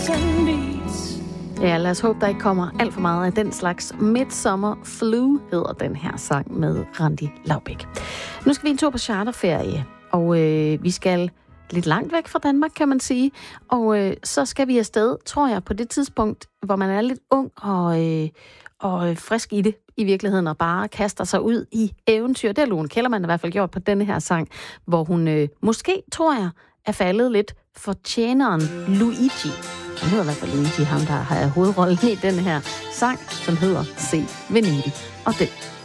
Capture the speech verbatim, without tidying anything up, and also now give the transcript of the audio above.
Ja, lad os håbe, der ikke kommer alt for meget af den slags. Midsummer Flu hedder den her sang med Randi Laubæk. Nu skal vi en tur på charterferie, og øh, vi skal lidt langt væk fra Danmark, kan man sige. Og øh, så skal vi afsted, tror jeg, på det tidspunkt, hvor man er lidt ung og, øh, og frisk i det i virkeligheden, og bare kaster sig ud i eventyr. Det har Lone Kellermann i hvert fald gjort på denne her sang, hvor hun øh, måske, tror jeg, er faldet lidt for tjeneren Luigi. Han hedder i hvert fald Luigi, ham der har hovedrollen i den her sang, som hedder Se Venedig. Og den